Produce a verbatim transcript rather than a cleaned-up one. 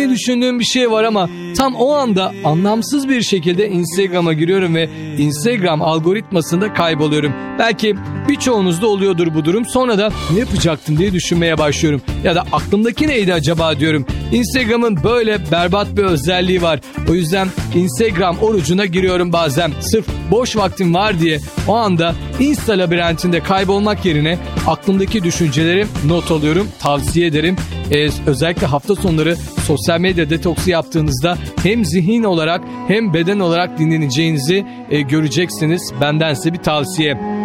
yapmayı düşündüğüm bir şey var ama tam o anda anlamsız bir şekilde Instagram'a giriyorum ve Instagram algoritmasında kayboluyorum. Belki birçoğunuzda oluyordur bu durum. Sonra da ne yapacaktım diye düşünmeye başlıyorum. Ya da aklımdaki neydi acaba diyorum. Instagram'ın böyle berbat bir özelliği var. O yüzden Instagram orucuna giriyorum bazen. Sırf boş vaktim var diye o anda Insta labirentinde kaybolmak yerine aklımdaki düşünceleri not alıyorum. Tavsiye ederim. Ee, özellikle hafta sonları sosyal medya detoksu yaptığınızda hem zihin olarak hem beden olarak dinleneceğinizi e, göreceksiniz. Benden size bir tavsiye.